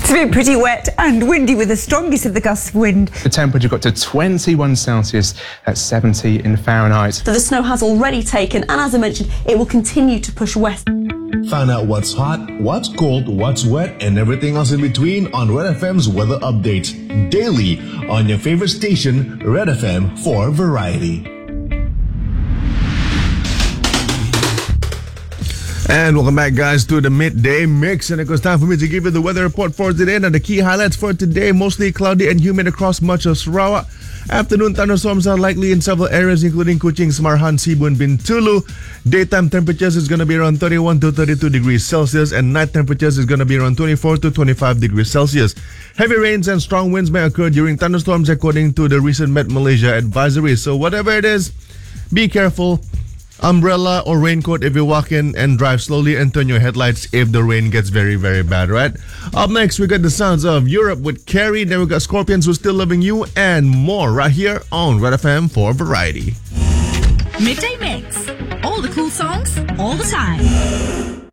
It's been pretty wet and windy with the strongest of the gusts of wind. The temperature got to 21 Celsius at 70 in Fahrenheit. So the snow has already taken, and as I mentioned, it will continue to push west. Find out what's hot, what's cold, what's wet, and everything else in between on Red FM's weather updates daily on your favorite station, Red FM for Variety. And welcome back, guys, to the Midday Mix. And it goes time for me to give you the weather report for today. Now, the key highlights for today: mostly cloudy and humid across much of Sarawak. Afternoon thunderstorms are likely in several areas, including Kuching, Samarhan, Cebu, and Bintulu. Daytime temperatures is going to be around 31 to 32 degrees Celsius, and night temperatures is going to be around 24 to 25 degrees Celsius. Heavy rains and strong winds may occur during thunderstorms, according to the recent Met Malaysia advisory. So whatever it is, be careful. Umbrella or raincoat if you walk in, and drive slowly and turn your headlights if the rain gets very, very bad, right? Up next, we got the sounds of Europe with Carrie. Then we got Scorpions Who's Still Loving You, and more right here on Red FM for Variety. Midday Mix. All the cool songs, all the time.